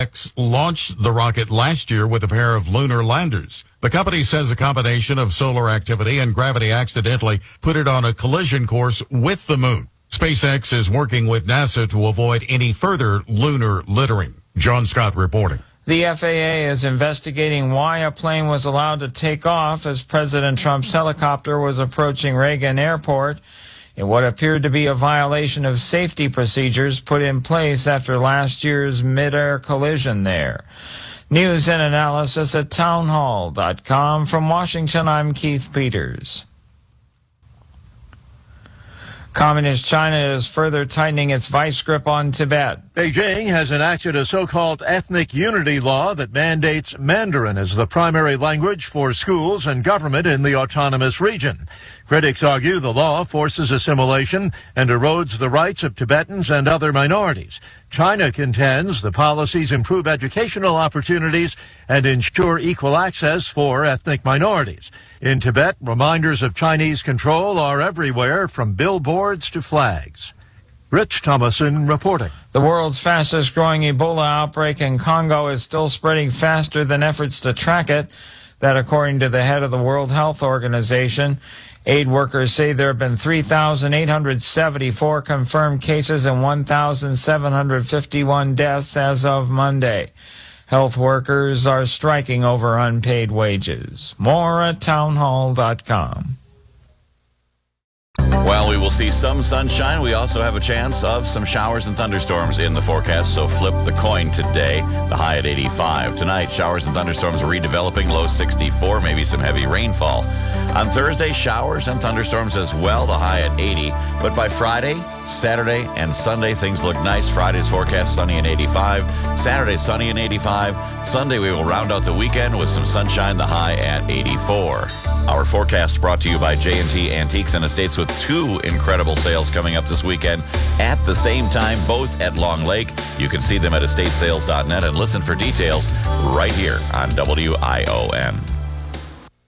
SpaceX launched the rocket last year with a pair of lunar landers. The company says a combination of solar activity and gravity accidentally put it on a collision course with the moon. SpaceX is working with NASA to avoid any further lunar littering. John Scott reporting. The FAA is investigating why a plane was allowed to take off as President Trump's helicopter was approaching Reagan Airport in what appeared to be a violation of safety procedures put in place after last year's mid-air collision there. News and analysis at townhall.com. From Washington, I'm Keith Peters. Communist China is further tightening its vice grip on Tibet. Beijing has enacted a so-called ethnic unity law that mandates Mandarin as the primary language for schools and government in the autonomous region. Critics argue the law forces assimilation and erodes the rights of Tibetans and other minorities. China contends the policies improve educational opportunities and ensure equal access for ethnic minorities. In Tibet, reminders of Chinese control are everywhere, from billboards to flags. Rich Thomason reporting. The world's fastest growing Ebola outbreak in Congo is still spreading faster than efforts to track it. That according to the head of the World Health Organization. Aid workers say there have been 3,874 confirmed cases and 1,751 deaths as of Monday. Health workers are striking over unpaid wages. More at townhall.com. Well, we will see some sunshine. We also have a chance of some showers and thunderstorms in the forecast, so flip the coin today. The high at 85. Tonight, showers and thunderstorms redeveloping, low 64, maybe some heavy rainfall. On Thursday, showers and thunderstorms as well, the high at 80. But by Friday, Saturday, and Sunday, things look nice. Friday's forecast, sunny and 85. Saturday, sunny and 85. Sunday, we will round out the weekend with some sunshine, the high at 84. Our forecast brought to you by J&T Antiques and Estates, with two incredible sales coming up this weekend at the same time, both at Long Lake. You can see them at estatesales.net and listen for details right here on WION.